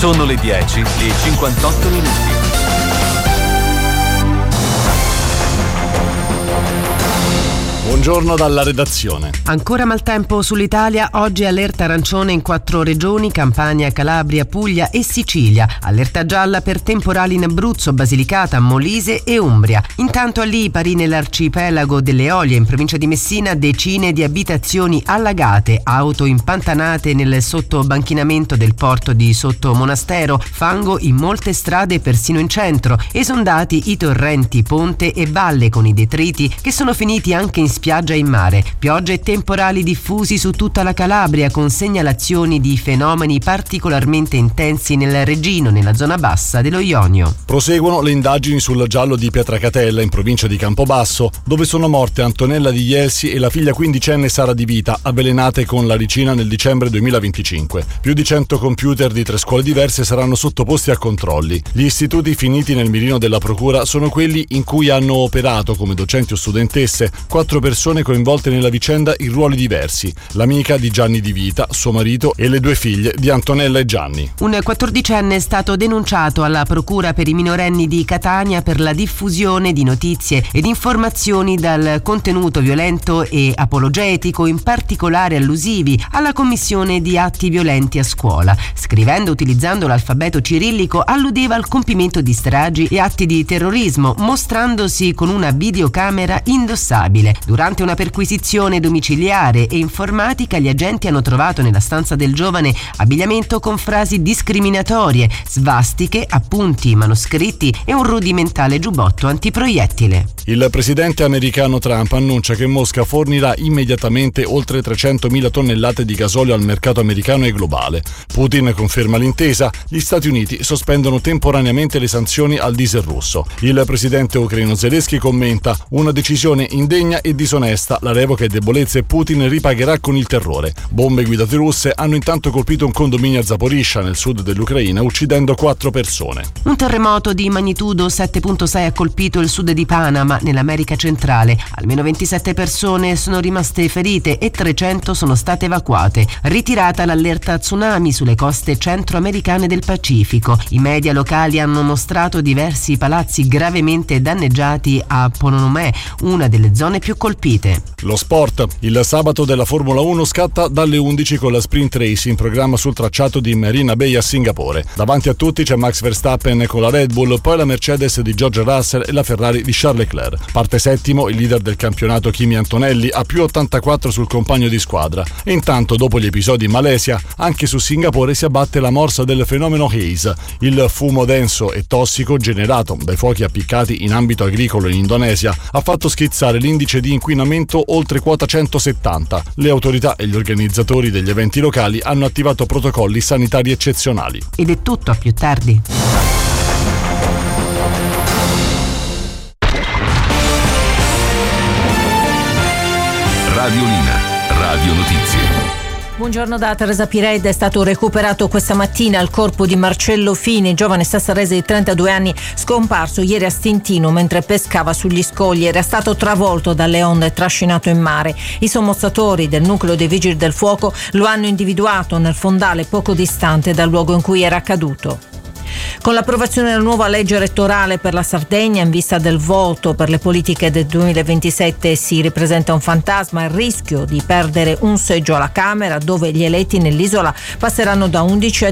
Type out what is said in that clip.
Sono le 10:58. Buongiorno dalla redazione. Ancora maltempo sull'Italia, oggi allerta arancione in 4 regioni: Campania, Calabria, Puglia e Sicilia. Allerta gialla per temporali in Abruzzo, Basilicata, Molise e Umbria. Intanto a Lipari, nell'arcipelago delle Eolie, in provincia di Messina, decine di abitazioni allagate, auto impantanate nel sottobanchinamento del porto di Sottomonastero, fango in molte strade persino in centro, esondati i torrenti Ponte e Valle con i detriti che sono finiti anche in spiaggia e in mare. Piogge e temporali diffusi su tutta la Calabria, con segnalazioni di fenomeni particolarmente intensi nel Reggino, nella zona bassa dello Ionio. Proseguono le indagini sul giallo di Pietracatella, in provincia di Campobasso, dove sono morte Antonella Di Ielsi e la figlia quindicenne Sara Di Vita, avvelenate con laricina nel dicembre 2025. Più di 100 computer di 3 scuole diverse saranno sottoposti a controlli. Gli istituti finiti nel mirino della procura sono quelli in cui hanno operato come docenti o studentesse 4 persone coinvolte nella vicenda in ruoli diversi: l'amica di Gianni Di Vita, suo marito, e le 2 figlie di Antonella e Gianni. Un 14enne è stato denunciato alla procura per i minorenni di Catania per la diffusione di notizie ed informazioni dal contenuto violento e apologetico, in particolare allusivi alla commissione di atti violenti a scuola. Scrivendo utilizzando l'alfabeto cirillico, alludeva al compimento di stragi e atti di terrorismo, mostrandosi con una videocamera indossabile. Durante una perquisizione domiciliare e informatica, gli agenti hanno trovato nella stanza del giovane abbigliamento con frasi discriminatorie, svastiche, appunti manoscritti e un rudimentale giubbotto antiproiettile. Il presidente americano Trump annuncia che Mosca fornirà immediatamente oltre 300.000 tonnellate di gasolio al mercato americano e globale. Putin conferma l'intesa, gli Stati Uniti sospendono temporaneamente le sanzioni al diesel russo. Il presidente ucraino Zelensky commenta: una decisione indegna e disonesta, la revoca è debolezza e Putin ripagherà con il terrore. Bombe guidate russe hanno intanto colpito un condominio a Zaporizhzhia, nel sud dell'Ucraina, uccidendo 4 persone. Un terremoto di magnitudo 7.6 ha colpito il sud di Panama, nell'America centrale. Almeno 27 persone sono rimaste ferite e 300 sono state evacuate. Ritirata l'allerta tsunami sulle coste centroamericane del Pacifico. I media locali hanno mostrato diversi palazzi gravemente danneggiati a Pononomé, una delle zone più colpite. Lo sport. Il sabato della Formula 1 scatta dalle 11 con la sprint race in programma sul tracciato di Marina Bay a Singapore. Davanti a tutti c'è Max Verstappen con la Red Bull, poi la Mercedes di George Russell e la Ferrari di Charles Leclerc. Parte settimo il leader del campionato Kimi Antonelli a più 84 sul compagno di squadra. E intanto, dopo gli episodi in Malesia, anche su Singapore si abbatte la morsa del fenomeno haze, il fumo denso e tossico generato dai fuochi appiccati in ambito agricolo in Indonesia ha fatto schizzare l'indice di inquinamento oltre quota 170. Le autorità e gli organizzatori degli eventi locali hanno attivato protocolli sanitari eccezionali. Ed è tutto, a più tardi. Radiolina, Radio Notizie. Buongiorno da Teresa Pired. È stato recuperato questa mattina il corpo di Marcello Fini, giovane sassarese di 32 anni, scomparso ieri a Stintino mentre pescava sugli scogli. Era stato travolto dalle onde e trascinato in mare. I sommozzatori del nucleo dei vigili del fuoco lo hanno individuato nel fondale poco distante dal luogo in cui era caduto. Con l'approvazione della nuova legge elettorale per la Sardegna, in vista del voto per le politiche del 2027, si ripresenta un fantasma: il rischio di perdere un seggio alla Camera, dove gli eletti nell'isola passeranno da 11 a